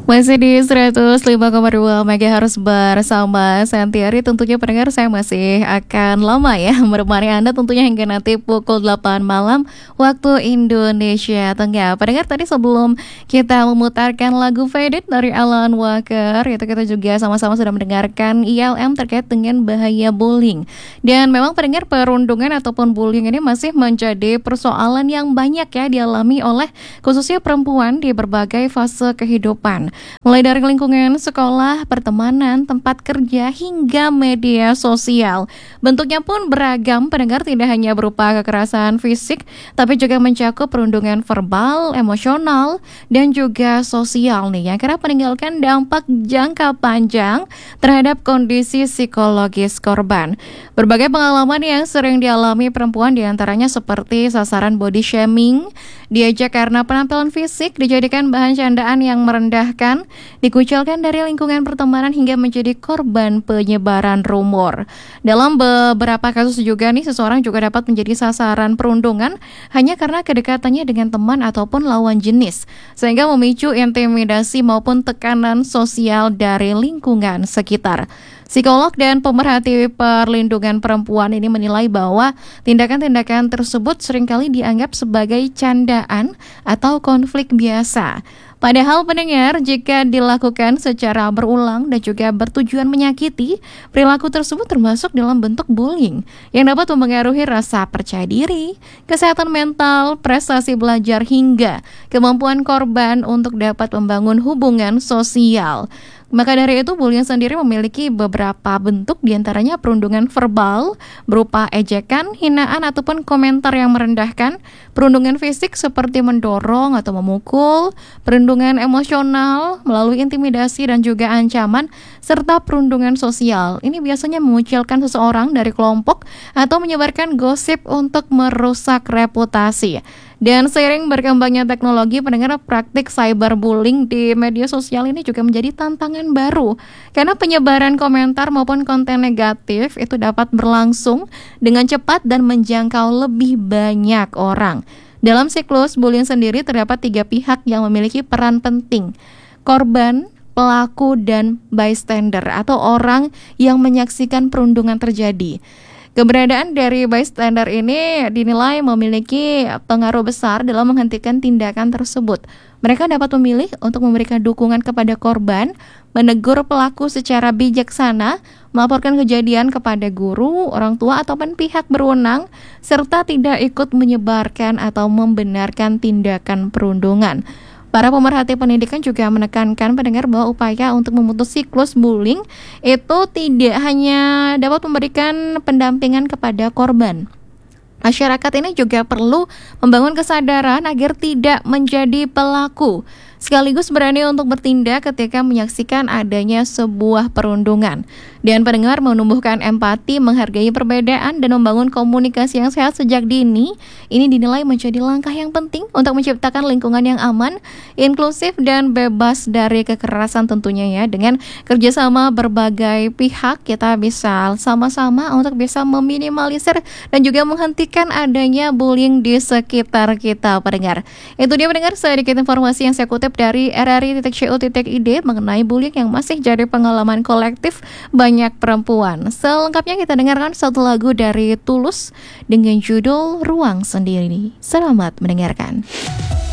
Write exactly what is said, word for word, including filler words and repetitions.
Masih di seratus lima koma dua MHz bersama Santiari. Tentunya pendengar, saya masih akan lama ya menemani Anda tentunya hingga nanti pukul delapan malam waktu Indonesia Tengah. Pendengar, tadi sebelum kita memutarkan lagu Faded dari Alan Walker, itu kita juga sama-sama sudah mendengarkan I L M terkait dengan bahaya bullying. Dan memang pendengar, perundungan ataupun bullying ini masih menjadi persoalan yang banyak ya dialami oleh khususnya perempuan di berbagai fase kehidupan. Mulai dari lingkungan sekolah, pertemanan, tempat kerja, hingga media sosial. Bentuknya pun beragam, pendengar, tidak hanya berupa kekerasan fisik, tapi juga mencakup perundungan verbal, emosional, dan juga sosial nih, yang kerap meninggalkan dampak jangka panjang terhadap kondisi psikologis korban. Berbagai pengalaman yang sering dialami perempuan diantaranya seperti sasaran body shaming, diajak karena penampilan fisik, dijadikan bahan candaan yang merendahkan, dikucilkan dari lingkungan pertemanan hingga menjadi korban penyebaran rumor. Dalam beberapa kasus juga nih, seseorang juga dapat menjadi sasaran perundungan hanya karena kedekatannya dengan teman ataupun lawan jenis, sehingga memicu intimidasi maupun tekanan sosial dari lingkungan sekitar. Psikolog dan pemerhati perlindungan perempuan ini menilai bahwa tindakan-tindakan tersebut seringkali dianggap sebagai candaan atau konflik biasa. Padahal pendengar, jika dilakukan secara berulang dan juga bertujuan menyakiti, perilaku tersebut termasuk dalam bentuk bullying yang dapat mempengaruhi rasa percaya diri, kesehatan mental, prestasi belajar, hingga kemampuan korban untuk dapat membangun hubungan sosial. Maka dari itu, bullying sendiri memiliki beberapa bentuk, diantaranya perundungan verbal berupa ejekan, hinaan, ataupun komentar yang merendahkan, perundungan fisik seperti mendorong atau memukul, perundungan emosional melalui intimidasi dan juga ancaman, serta perundungan sosial. Ini biasanya mengucilkan seseorang dari kelompok atau menyebarkan gosip untuk merusak reputasi. Dan seiring berkembangnya teknologi, pendengar, praktik cyberbullying di media sosial ini juga menjadi tantangan baru, karena penyebaran komentar maupun konten negatif itu dapat berlangsung dengan cepat dan menjangkau lebih banyak orang. Dalam siklus bullying sendiri terdapat tiga pihak yang memiliki peran penting: korban, pelaku, dan bystander atau orang yang menyaksikan perundungan terjadi. Keberadaan dari bystander ini dinilai memiliki pengaruh besar dalam menghentikan tindakan tersebut. Mereka dapat memilih untuk memberikan dukungan kepada korban, menegur pelaku secara bijaksana, melaporkan kejadian kepada guru, orang tua, ataupun pihak berwenang, serta tidak ikut menyebarkan atau membenarkan tindakan perundungan. Para pemerhati pendidikan juga menekankan pendengar bahwa upaya untuk memutus siklus bullying itu tidak hanya dapat memberikan pendampingan kepada korban. Masyarakat ini juga perlu membangun kesadaran agar tidak menjadi pelaku, sekaligus berani untuk bertindak ketika menyaksikan adanya sebuah perundungan. Dan pendengar, menumbuhkan empati, menghargai perbedaan, dan membangun komunikasi yang sehat sejak dini, ini dinilai menjadi langkah yang penting untuk menciptakan lingkungan yang aman, inklusif, dan bebas dari kekerasan tentunya ya. Dengan kerjasama berbagai pihak, kita bisa sama-sama untuk bisa meminimalisir dan juga menghentikan adanya bullying di sekitar kita, pendengar. Itu dia pendengar, sedikit informasi yang saya kutip dari r r i titik c o titik i d mengenai bullying yang masih jadi pengalaman kolektif banyak perempuan. Selengkapnya kita dengarkan satu lagu dari Tulus dengan judul Ruang Sendiri. Selamat mendengarkan.